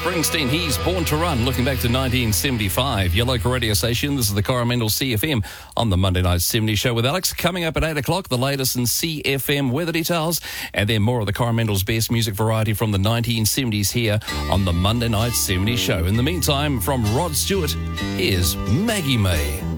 Springsteen, he's Born to Run, looking back to 1975. Your local radio station, this is the Coromandel CFM on the Monday Night 70s show with Alex. Coming up at 8 o'clock, the latest in CFM weather details, and then more of the Coromandel's best music variety from the 1970s here on the Monday Night 70s show. In the meantime, from Rod Stewart, here's Maggie May.